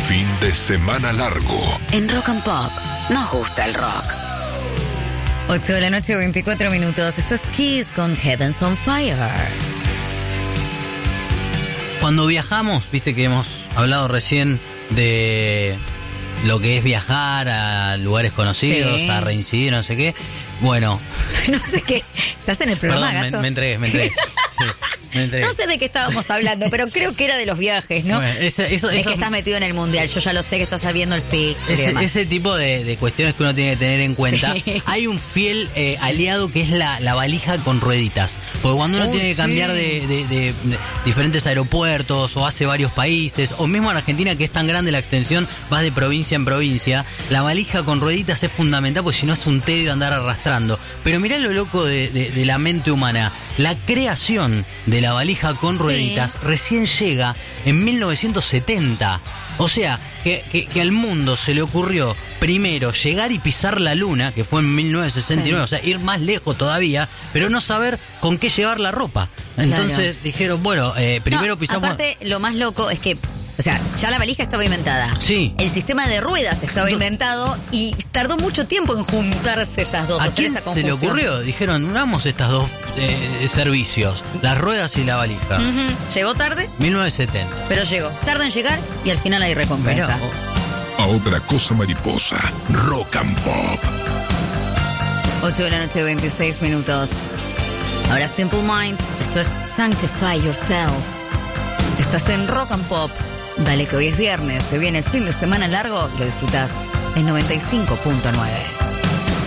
Fin de semana largo. En Rock and Pop nos gusta el rock. 8 de la noche, 24 minutos. Esto es Kiss con Heaven's on Fire. Cuando viajamos, viste que hemos hablado recién de lo que es viajar a lugares conocidos, sí, a reincidir, no sé qué. Bueno. No sé qué. ¿Estás en el programa, perdón, gato? Me entregué. Sí, me entregué. No sé de qué estábamos hablando, pero creo que era de los viajes, ¿no? Bueno, es que estás metido en el mundial. Yo ya lo sé que estás viendo el FIC. Ese tipo de cuestiones que uno tiene que tener en cuenta. Hay un fiel aliado que es la valija con rueditas. Porque cuando uno tiene que cambiar de diferentes aeropuertos o hace varios países, o mismo en Argentina que es tan grande la extensión, vas de provincia en provincia, la valija con rueditas es fundamental porque si no es un tedio andar arrastrando. Pero mirá lo loco de la mente humana. La creación de la valija con rueditas recién llega en 1970. O sea, que al mundo se le ocurrió primero llegar y pisar la luna, que fue en 1969, o sea, ir más lejos todavía, pero no saber con qué llevar la ropa. Entonces dijeron, bueno, primero pisamos... Aparte, lo más loco es que, o sea, ya la valija estaba inventada. Sí. El sistema de ruedas estaba inventado y tardó mucho tiempo en juntarse esas dos. ¿A quién se le ocurrió? Dijeron, unamos estas dos servicios, las ruedas y la valija. ¿Llegó tarde? 1970. Pero llegó. Tarda en llegar y al final hay recompensa. A otra cosa mariposa, Rock and Pop. 8 de la noche, 26 minutos. Ahora Simple Minds, esto es Sanctify Yourself. Estás en Rock and Pop. Dale que hoy es viernes, se viene el fin de semana largo y lo disfrutás en 95.9.